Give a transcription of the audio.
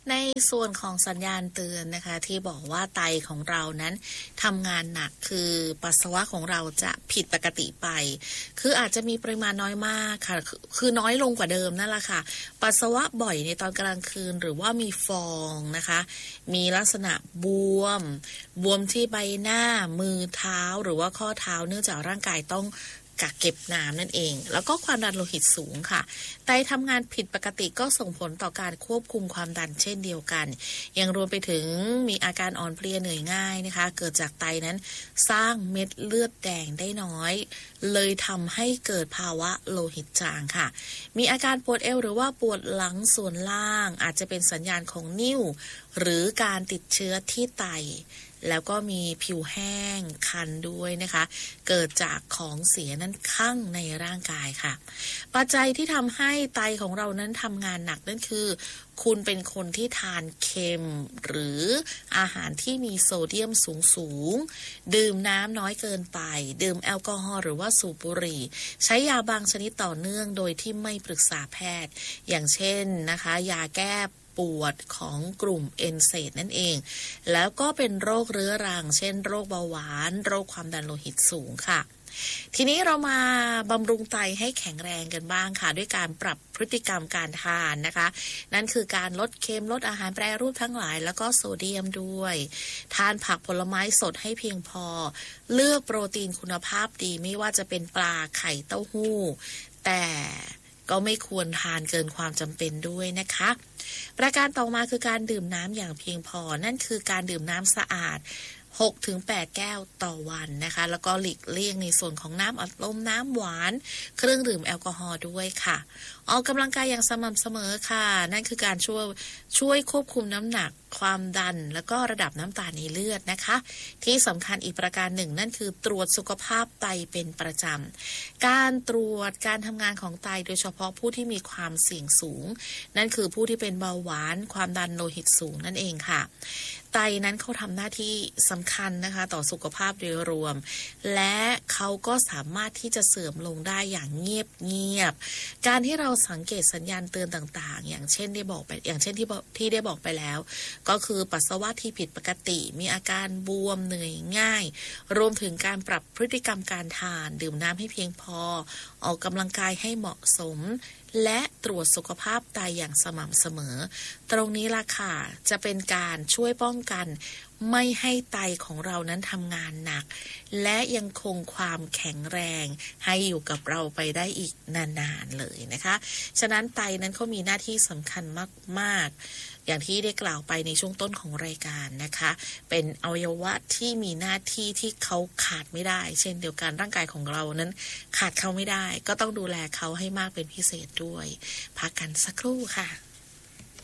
ในส่วนของสัญญาณเตือนนะคะที่บอกว่าไตของเรานั้นทำงานหนักคือปัสสาวะของเราจะผิดปกติไปคืออาจจะมีปริมาณน้อยมากค่ะคือน้อยลงกว่าเดิมนั่นแหละค่ะปัสสาวะบ่อยในตอนกลางคืนหรือว่ามีฟองนะคะมีลักษณะบวมที่ใบหน้ามือเท้าหรือว่าข้อเท้าเนื่องจากร่างกายต้องกักเก็บน้ำนั่นเองแล้วก็ความดันโลหิตสูงค่ะไตทำงานผิดปกติก็ส่งผลต่อการควบคุมความดันเช่นเดียวกันยังรวมไปถึงมีอาการอ่อนเพลียเหนื่อยง่ายนะคะเกิดจากไตนั้นสร้างเม็ดเลือดแดงได้น้อยเลยทำให้เกิดภาวะโลหิตจางค่ะมีอาการปวดเอวหรือว่าปวดหลังส่วนล่างอาจจะเป็นสัญญาณของนิ่วหรือการติดเชื้อที่ไตแล้วก็มีผิวแห้งคันด้วยนะคะเกิดจากของเสียนั้นข้างในร่างกายค่ะปัจจัยที่ทำให้ไตของเรานั้นทำงานหนักนั่นคือคุณเป็นคนที่ทานเค็มหรืออาหารที่มีโซเดียมสูงดื่มน้ำน้อยเกินไปดื่มแอลกอฮอล์หรือว่าสูบบุหรี่ใช้ยาบางชนิดต่อเนื่องโดยที่ไม่ปรึกษาแพทย์อย่างเช่นนะคะยาแก้ปวดของกลุ่มเอนเซดนั่นเองแล้วก็เป็นโรคเรื้อรังเช่นโรคเบาหวานโรคความดันโลหิตสูงค่ะทีนี้เรามาบำรุงไตให้แข็งแรงกันบ้างค่ะด้วยการปรับพฤติกรรมการทานนะคะนั่นคือการลดเค็มลดอาหารแปรรูปทั้งหลายแล้วก็โซเดียมด้วยทานผักผลไม้สดให้เพียงพอเลือกโปรตีนคุณภาพดีไม่ว่าจะเป็นปลาไข่เต้าหู้แต่ก็ไม่ควรทานเกินความจำเป็นด้วยนะคะประการต่อมาคือการดื่มน้ำอย่างเพียงพอนั่นคือการดื่มน้ำสะอาด6-8 แก้วต่อวันนะคะแล้วก็หลีกเลี่ยงในส่วนของน้ำอัดลมน้ำหวานเครื่องดื่มแอลกอฮอล์ด้วยค่ะออกกำลังกายอย่างสม่ำเสมอค่ะนั่นคือการช่วยควบคุมน้ำหนักความดันแล้วก็ระดับน้ำตาลในเลือดนะคะที่สำคัญอีกประการหนึ่งนั่นคือตรวจสุขภาพไตเป็นประจำการตรวจการทำงานของไตโดยเฉพาะผู้ที่มีความเสี่ยงสูงนั่นคือผู้ที่เป็นเบาหวานความดันโลหิตสูงนั่นเองค่ะไตนั้นเขาทำหน้าที่สำคัญนะคะต่อสุขภาพโดยรวมและเขาก็สามารถที่จะเสื่อมลงได้อย่างเงียบการที่เราสังเกตสัญญาณเตือนต่างๆอย่างเช่นที่ได้บอกไปแล้วก็คือปัสสาวะที่ผิดปกติมีอาการบวมเหนื่อยง่ายรวมถึงการปรับพฤติกรรมการทานดื่มน้ำให้เพียงพอออกกำลังกายให้เหมาะสมและตรวจสุขภาพไตอย่างสม่ำเสมอตรงนี้ล่ะค่ะจะเป็นการช่วยป้องกันไม่ให้ไตของเรานั้นทำงานหนักและยังคงความแข็งแรงให้อยู่กับเราไปได้อีกนานๆเลยนะคะฉะนั้นไตนั้นเขามีหน้าที่สำคัญมากๆอย่างที่ได้กล่าวไปในช่วงต้นของรายการนะคะเป็นอวัยวะที่มีหน้าที่ที่เขาขาดไม่ได้เช่นเดียวกันร่างกายของเรานั้นขาดเขาไม่ได้ก็ต้องดูแลเขาให้มากเป็นพิเศษด้วยพักกันสักครู่ค่ะ